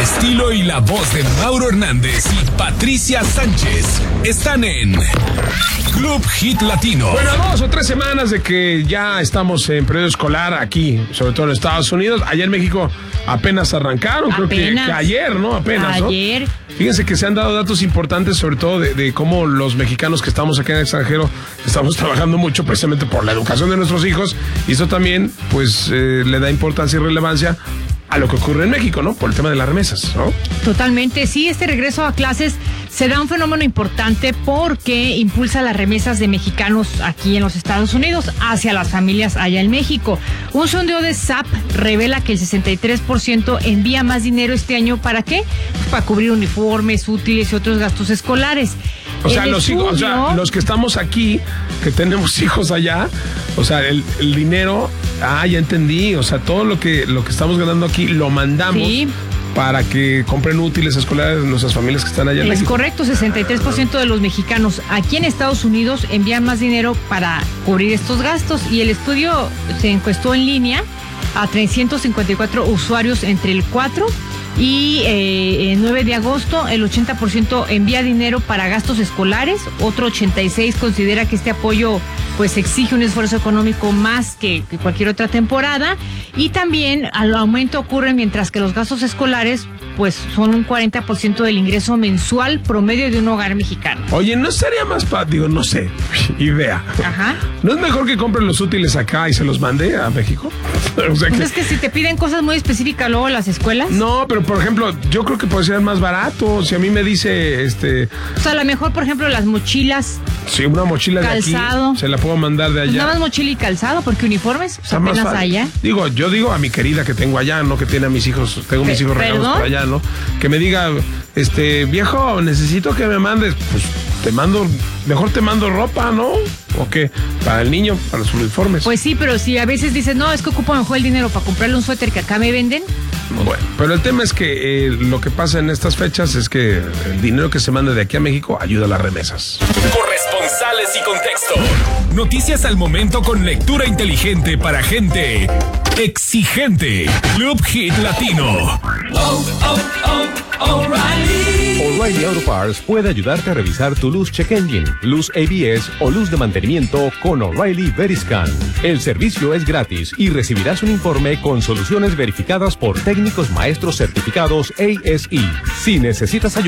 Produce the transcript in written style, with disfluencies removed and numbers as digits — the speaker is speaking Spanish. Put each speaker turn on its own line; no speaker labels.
estilo y la voz de Mauro Hernández y Patricia Sánchez están en Club Hit Latino.
Bueno, 2 o 3 semanas de que ya estamos en periodo escolar aquí, sobre todo en Estados Unidos. Allá en México apenas arrancaron, creo que ayer, ¿no?
Ayer.
¿No? Fíjense que se han dado datos importantes, sobre todo de cómo los mexicanos que estamos aquí en el extranjero estamos trabajando mucho precisamente por la educación de nuestros hijos, y eso también, pues, le da importancia y relevancia a lo que ocurre en México, ¿no? Por el tema de las remesas, ¿no?
Totalmente, sí, este regreso a clases se da un fenómeno importante porque impulsa las remesas de mexicanos aquí en los Estados Unidos hacia las familias allá en México. Un sondeo de SAP revela que el 63% envía más dinero este año. ¿Para qué? Pues para cubrir uniformes, útiles y otros gastos escolares.
O sea, los que estamos aquí, que tenemos hijos allá, o sea, el dinero, ya entendí, o sea, todo lo que estamos ganando aquí lo mandamos. Sí. Para que compren útiles escolares de nuestras familias que están allá en México.
Es correcto, 63% de los mexicanos aquí en Estados Unidos envían más dinero para cubrir estos gastos, y el estudio se encuestó en línea a 354 usuarios entre el 4 y 9 de agosto. El 80% envía dinero para gastos escolares, otro 86% considera que este apoyo pues exige un esfuerzo económico más que cualquier otra temporada, y también el aumento ocurre mientras que los gastos escolares pues son un 40% del ingreso mensual promedio de un hogar mexicano.
Oye, ¿no estaría más no sé, idea?
Ajá.
¿No es mejor que compren los útiles acá y se los mande a México?
O sea, pues es que si te piden cosas muy específicas luego las escuelas.
No, pero por ejemplo, yo creo que puede ser más barato. Si a mí me dice,
O sea, a lo mejor, por ejemplo, las mochilas.
Sí, una mochila
calzado.
De aquí, se la puedo mandar de allá.
Pues nada más mochila y calzado, porque uniformes pues apenas allá.
Yo digo a mi querida que tengo allá, ¿no? Que tiene a mis hijos, tengo mis hijos regados por allá, ¿no? Que me diga, viejo, necesito que me mandes, pues mejor te mando ropa, ¿no? ¿O qué? Para el niño, para sus uniformes.
Pues sí, pero si a veces dices, no, es que ocupo mejor el dinero para comprarle un suéter que acá me venden.
Bueno, pero el tema es que lo que pasa en estas fechas es que el dinero que se manda de aquí a México ayuda a las remesas.
Corresponsales y contexto. Noticias al momento con lectura inteligente para gente exigente. Club Hit Latino.
O'Reilly Auto Parts puede ayudarte a revisar tu luz check engine, luz ABS o luz de mantenimiento con O'Reilly Veriscan. El servicio es gratis y recibirás un informe con soluciones verificadas por técnicos maestros certificados ASE. Si necesitas ayuda